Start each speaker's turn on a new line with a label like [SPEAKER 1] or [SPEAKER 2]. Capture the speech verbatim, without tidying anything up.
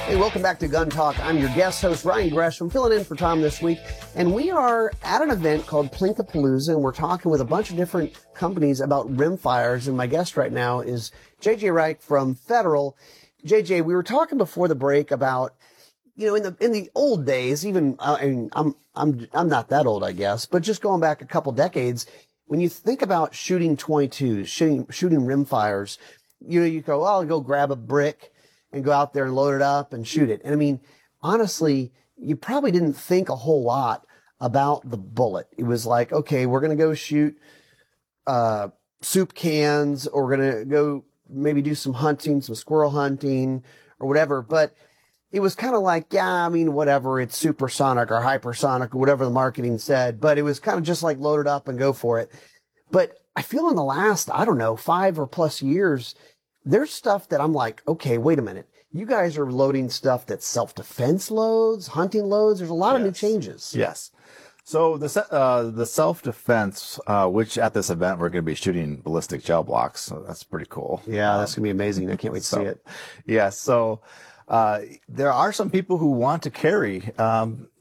[SPEAKER 1] Hey, welcome back to Gun Talk. I'm your guest host, Ryan Gresham, filling in for Tom this week. And we are at an event called Plinkapalooza, and we're talking with a bunch of different companies about rimfires. And my guest right now is J J Reich from Federal. J J, we were talking before the break about, you know, in the in the old days, even uh, I mean, I'm I'm I'm not that old, I guess, but just going back a couple decades, when you think about shooting twenty-twos, shooting shooting rimfires, you know, you go, oh, I'll go grab a brick and go out there and load it up and shoot it. And I mean, honestly, you probably didn't think a whole lot about the bullet. It was like, okay, we're going to go shoot uh, soup cans, or we're going to go maybe do some hunting, some squirrel hunting or whatever. But it was kind of like, yeah, I mean, whatever, it's supersonic or hypersonic or whatever the marketing said. But it was kind of just like load it up and go for it. But I feel in the last, I don't know, five or plus years, there's stuff that I'm like, okay, wait a minute. You guys are loading stuff that's self-defense loads, hunting loads. There's a lot yes. of new changes.
[SPEAKER 2] Yes. So the uh, the self-defense, uh, which at this event we're going to be shooting ballistic gel blocks. So that's pretty cool.
[SPEAKER 1] Yeah, um, that's going to be amazing. I can't wait to
[SPEAKER 2] so,
[SPEAKER 1] see it.
[SPEAKER 2] Yeah. So uh, there are some people who want to carry um,